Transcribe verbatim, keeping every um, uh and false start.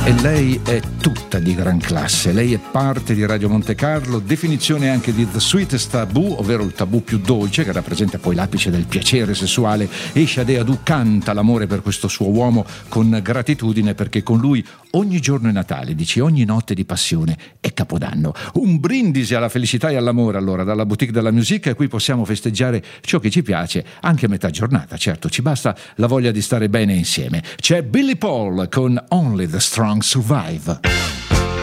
E lei è tutta di gran classe, lei è parte di Radio Monte Carlo, definizione anche di The Sweetest Taboo, ovvero il tabù più dolce che rappresenta poi l'apice del piacere sessuale. E Sade Adu canta l'amore per questo suo uomo con gratitudine, perché con lui ogni giorno è Natale, dici, ogni notte di passione è Capodanno. Un brindisi alla felicità e all'amore allora dalla Boutique de la Musique, e qui possiamo festeggiare ciò che ci piace anche a metà giornata, certo, ci basta la voglia di stare bene insieme. C'è Billy Paul con Only the Strong Survive.